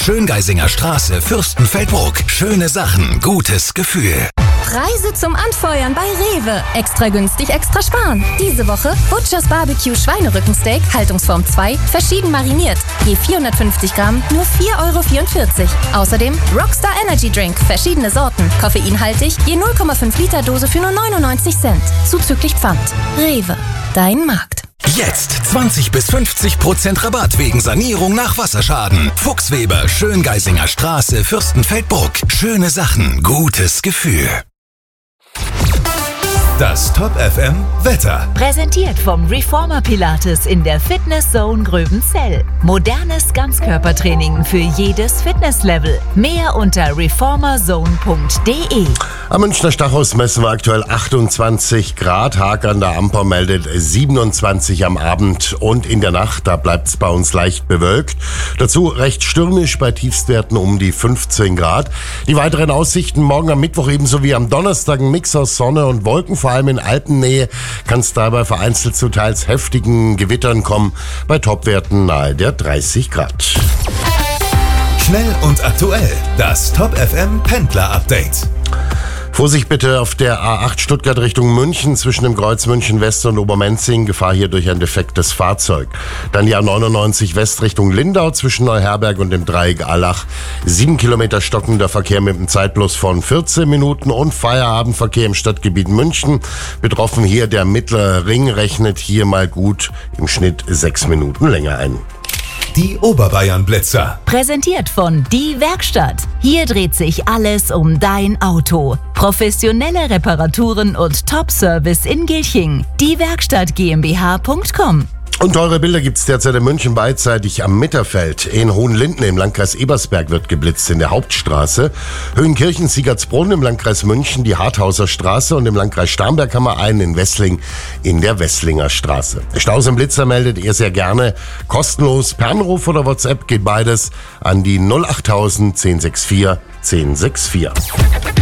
Schöngeisinger Straße, Fürstenfeldbruck. Schöne Sachen, gutes Gefühl. Preise zum Anfeuern bei Rewe. Extra günstig, extra sparen. Diese Woche Butchers Barbecue Schweinerückensteak, Haltungsform 2, verschieden mariniert. Je 450 Gramm, nur 4,44 €. Außerdem Rockstar Energy Drink, verschiedene Sorten, koffeinhaltig, je 0,5 Liter Dose für nur 99 Cent. Zuzüglich Pfand. Rewe, dein Markt. Jetzt 20-50% Rabatt wegen Sanierung nach Wasserschaden. Fuchsweber, Schöngeisinger Straße, Fürstenfeldbruck. Schöne Sachen, gutes Gefühl. Das Top FM Wetter. Präsentiert vom Reformer Pilates in der Fitness Zone Gröbenzell. Modernes Ganzkörpertraining für jedes Fitnesslevel. Mehr unter reformerzone.de. Am Münchner Stachus messen wir aktuell 28 Grad. Haag an der Amper meldet 27 am Abend und in der Nacht. Da bleibt es bei uns leicht bewölkt. Dazu recht stürmisch bei Tiefstwerten um die 15 Grad. Die weiteren Aussichten morgen am Mittwoch ebenso wie am Donnerstag ein Mix aus Sonne und Wolken. Vor allem in Alpennähe kann es dabei vereinzelt zu teils heftigen Gewittern kommen. Bei Topwerten nahe der 30 Grad. Schnell und aktuell. Das Top FM Pendler Update. Vorsicht bitte auf der A8 Stuttgart Richtung München zwischen dem Kreuz München West und Obermenzing. Gefahr hier durch ein defektes Fahrzeug. Dann die A99 West Richtung Lindau zwischen Neuherberg und dem Dreieck Allach. 7 Kilometer stockender Verkehr mit einem Zeitplus von 14 Minuten und Feierabendverkehr im Stadtgebiet München. Betroffen hier der Mittlere Ring, rechnet hier mal gut im Schnitt 6 Minuten länger ein. Die Oberbayern-Blitzer. Präsentiert von Die Werkstatt. Hier dreht sich alles um dein Auto. Professionelle Reparaturen und Top-Service in Gilching. Diewerkstatt GmbH.com. Und teure Bilder gibt's derzeit in München beidseitig am Mitterfeld. In Hohenlinden im Landkreis Ebersberg wird geblitzt in der Hauptstraße. Höhenkirchen, Siegertsbrunn im Landkreis München, die Harthauser Straße und im Landkreis Starnberg haben wir einen in Wessling in der Wesslinger Straße. Staus im Blitzer meldet ihr sehr gerne. Kostenlos per Anruf oder WhatsApp geht beides an die 08000 1064 1064.